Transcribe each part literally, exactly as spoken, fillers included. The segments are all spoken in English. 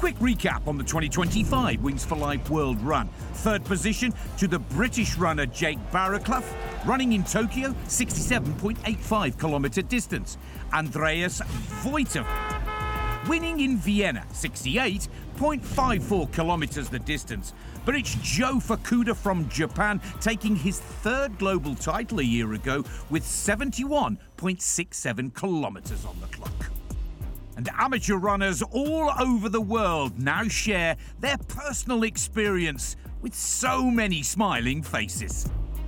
Quick recap on the twenty twenty-five Wings for Life World Run. Third position to the British runner Jake Barraclough, running in Tokyo, sixty-seven point eight five kilometre distance. Andreas Voiter, winning in Vienna, sixty-eight point five four kilometres the distance. But it's Joe Fukuda from Japan taking his third global title a year ago with seventy-one point six seven kilometres on the clock. And amateur runners all over the world now share their personal experience with so many smiling faces.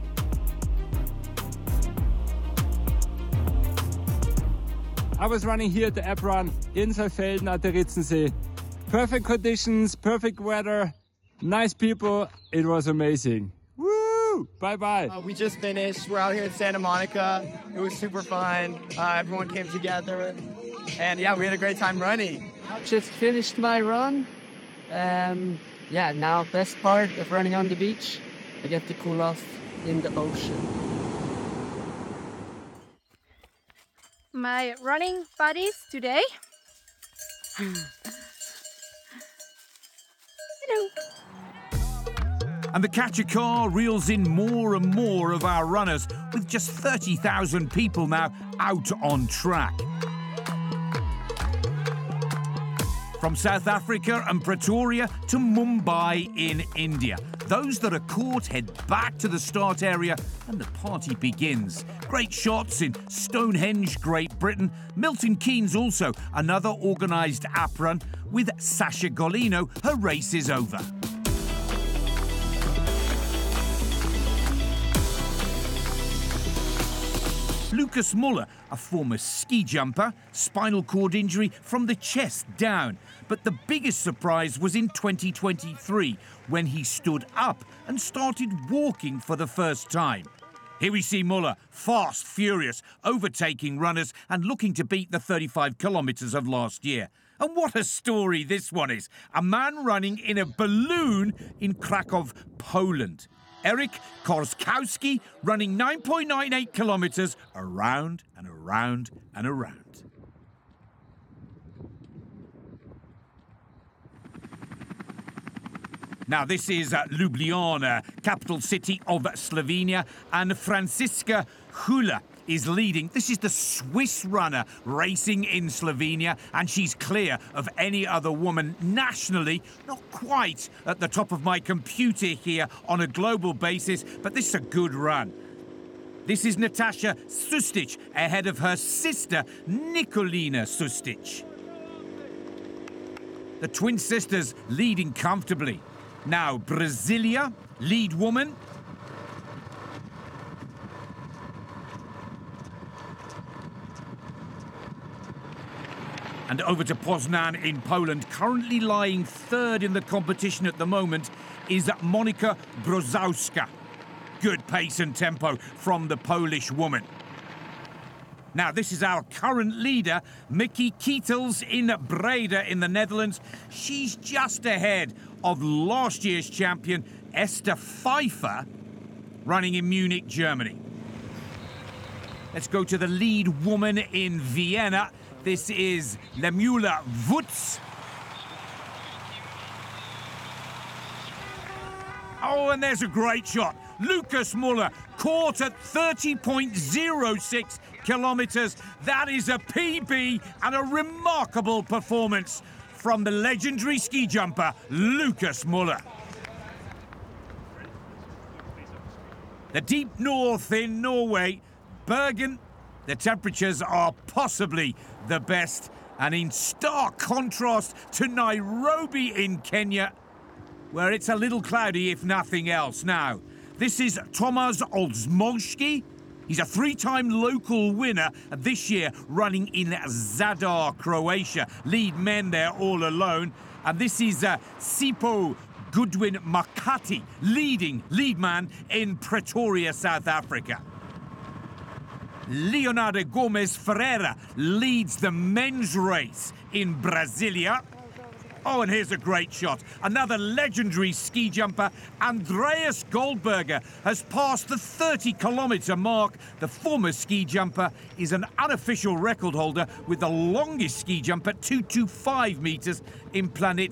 I was running here at the App Run in Saalfelden at the Ritzensee. Perfect conditions, perfect weather, nice people. It was amazing. Woo! Bye-bye. Uh, we just finished. We're out here in Santa Monica. It was super fun. Uh, everyone came together. And yeah, we had a great time running. Just finished my run. Um, yeah, now best part of running on the beach. I get to cool off in the ocean. My running buddies today. Hello. And the Catcher Car reels in more and more of our runners, with just thirty thousand people now out on track. From South Africa and Pretoria to Mumbai in India. Those that are caught head back to the start area and the party begins. Great shots in Stonehenge, Great Britain. Milton Keynes also, another organised app run. With Sasha Golino, her race is over. Lucas Muller, a former ski jumper, spinal cord injury from the chest down. But the biggest surprise was in twenty twenty-three, when he stood up and started walking for the first time. Here we see Muller, fast, furious, overtaking runners and looking to beat the thirty-five kilometres of last year. And what a story this one is. A man running in a balloon in Krakow, Poland. Eric Korskowski running nine point nine eight kilometres around and around and around. Now this is uh, Ljubljana, capital city of Slovenia, and Franziska Hula is leading. This is the Swiss runner racing in Slovenia, and she's clear of any other woman nationally. Not quite at the top of my computer here on a global basis, but this is a good run. This is Natasha Sustic ahead of her sister Nikolina Sustic. The twin sisters leading comfortably. Now Brasilia, lead woman. And over to Poznan in Poland, currently lying third in the competition at the moment, is Monika Brozowska. Good pace and tempo from the Polish woman. Now, this is our current leader, Mickey Kietels in Breda in the Netherlands. She's just ahead of last year's champion, Esther Pfeiffer, running in Munich, Germany. Let's go to the lead woman in Vienna. This is Lemula Wutz. Oh, and there's a great shot. Lucas Muller caught at thirty point zero six kilometres. That is a P B and a remarkable performance from the legendary ski jumper, Lucas Muller. The deep north in Norway, Bergen, the temperatures are possibly the best, and in stark contrast to Nairobi in Kenya, where it's a little cloudy if nothing else. Now, this is Tomasz Olzmoński. He's a three-time local winner this year, running in Zadar, Croatia. Lead men there all alone. And this is uh, Sipo Goodwin Makati, leading lead man in Pretoria, South Africa. Leonardo Gomes Ferreira leads the men's race in Brasilia. Oh, and here's a great shot. Another legendary ski jumper, Andreas Goldberger, has passed the thirty kilometre mark. The former ski jumper is an unofficial record holder with the longest ski jump at two hundred twenty-five metres in Planet